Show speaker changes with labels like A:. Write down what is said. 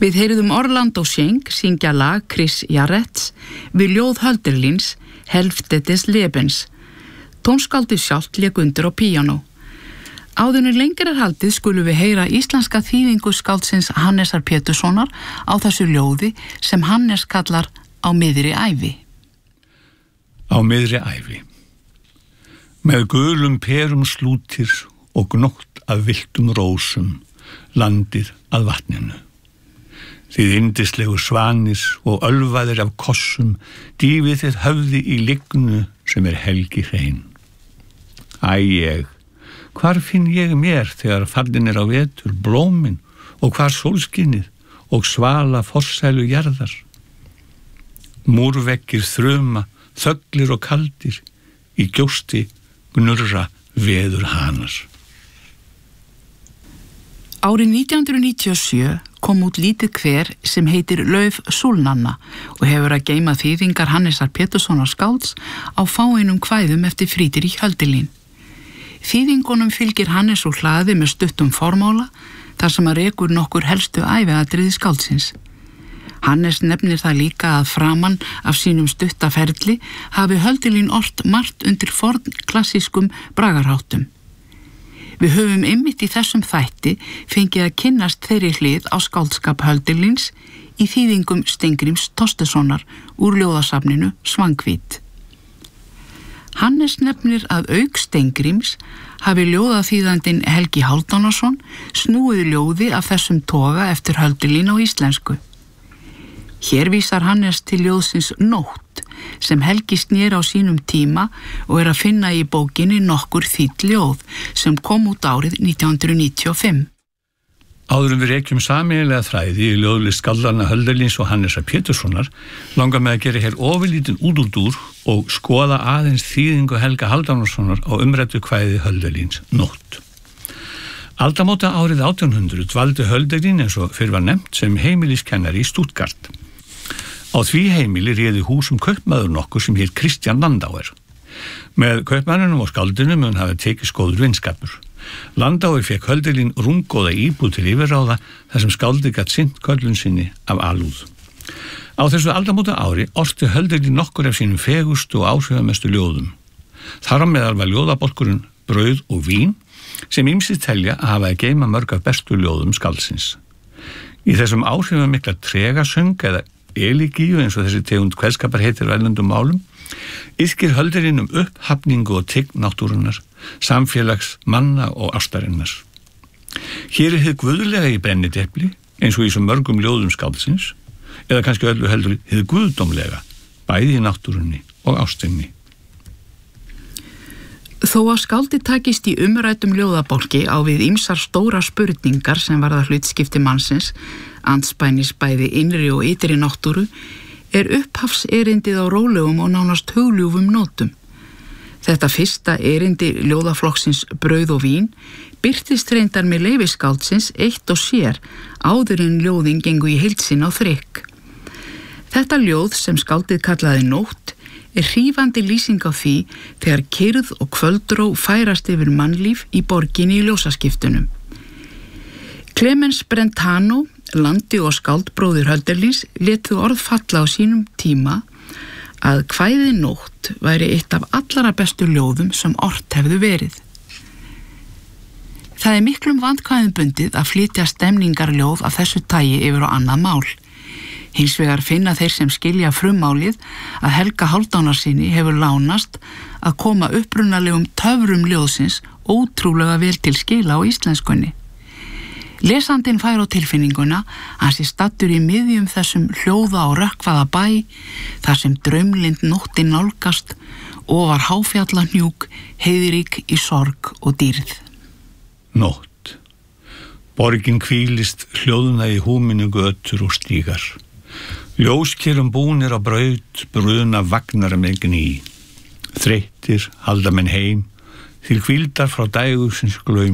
A: Við heyrðum Orlando Schenk syngja lag Chris Jarretts við ljóð Hölderlins Hälfte des Lebens. Tónskáldið sjálft lék undir á píanó. Áður en lengur haldið skulum við heyra íslenska þýðingu skáldsins Hannesar Péturssonar á þessu ljóði sem Hannes kallar Á miðri ævi.
B: Á miðri ævi. Með gulum perum slútir og gnótt af villtum rósum, landið að vatninu. Þið yndislegu svanir og ölvaðir af kossum, dýfið þið höfði í lygnu sem helgi hrein. Æ, hvar finn ég mér þegar fallin á vetur blómin og hvar sólskinnið og svala forsælu jarðar? Múrveggir þruma, þöglir og kaldir, í gjósti gnurra veður hanar.
A: Árið 1997 kom út lítið kver sem heitir Lauf Súlnanna og hefur að geyma þýðingar Hannesar Péturssonar skálds á fáeinum kvæðum eftir Friedrich Hölderlin. Þýðingunum fylgir Hannes úr hlaði með stuttum formála þar sem að rekur nokkur helstu æviatriði skáldsins. Hannes nefnir það líka að framan af sínum stuttaferli hafi Hölderlin ort margt undir forn klassískum bragarháttum. Við höfum einmitt í þessum þætti fengið að kynnast þeirri hlið á skáldskap Hölderlins í þýðingum Steingríms Thorsteinssonar úr ljóðasafninu Svangvít. Hannes nefnir að auk Steingríms hafi ljóðaþýðandinn Helgi Hálfdánason snúið ljóði af þessum toga eftir Hölderlin á íslensku. Hér vísar Hannes til ljóðsins Nótt sem Helgi snér á sínum tíma og að finna í bókinni nokkur þýdd ljóð sem kom út árið 1995.
B: Áður en við rekjum sameiginlega þræði í ljóðlist skáldanna Hölderlins og Hannesar Péturssonar langar með að gera hér ofurlítinn útúrdúr og skoða aðeins þýðingu Helga Hálfdánasonar á umræddu kvæði Hölderlins Nótt. Aldamóta árið 1800 dvaldi Hölderlin eins og fyrr var nefnt sem heimiliskennari í Stuttgart. Á því heimili réði húsum kaupmaður nokkur sem hét Kristján Landauer. Með kaupmannunum og skáldinu mun hafa tekið góður vinskapur. Landauer fekk Hölderlin rúmgóða íbúð til yfirráða þar sem skáldið gat sinnt köllun sinni af alúð. Á þessu aldamóta ári orti Hölderlin nokkur af sínum fegustu og áhrifamestu ljóðum. Þar á meðal var ljóðabálkurinn Brauð og vín sem ýmsir telja að hafa að geyma mörg af bestu ljóðum skáldsins. Í þessum áhrifamikla tregasöng eða elegíu eins og þessi tegund kveðskapar heitir á erlendum málum, yrkir Hölderlin upphafningu og tign náttúrunnar, samfélags, manna og ástarinnar. Hér hið guðlega í brennidepli, eins og í svo mörgum ljóðum skáldsins, eða kannski öllu heldur hið guðdómlega, bæði í náttúrunni og ástinni.
A: Þó að skáldi takist í umræddum ljóðabálki á við ýmsar stóra spurningar sem varða hlutskipti mannsins, andspænis bæði innri og ytri náttúru, upphafserindið á rólegum og nánast hugljúfum nótum. Þetta fyrsta erindi ljóðaflokksins Brauð og vín birtist reyndar með leyfi skáldsins eitt og sér áður en ljóðin gengu í heild sinni á þrykk. Þetta ljóð sem skáldið kallaði Nótt hrífandi lýsing á því þegar kyrrð og kvöldró færast yfir mannlíf í borginni í ljósaskiptunum. Clemens Brentano, landi og skáldbróðir Hölderlins, lét þau orð falla á sínum tíma að kvæði Nótt væri eitt af allra bestu ljóðum sem ort hefðu verið. Það miklum vandkvæðum bundið að flytja stemningarljóð af þessu tagi yfir á annað mál. Hins vegar finna þeir sem skilja frummálið að Helga Hálfdánarsyni hefur lánast að koma upprunalegum töfrum ljóðsins ótrúlega vel til skila á íslenskunni. Lesandinn fær á tilfinninguna að sé stattur í miðjum þessum hljóða og rökkvaða bæ, þar sem draumlind nóttin nálgast og var háfjallahnjúk, heiðrík í sorg og dýrð.
B: Nótt. Borgin hvílist hljóðna í húminu götur og stígar. Ljóskerum búnir á braut, bruna vagnar með gný. Þreyttir halda menn heim, til hvíldar frá dægursins glaum.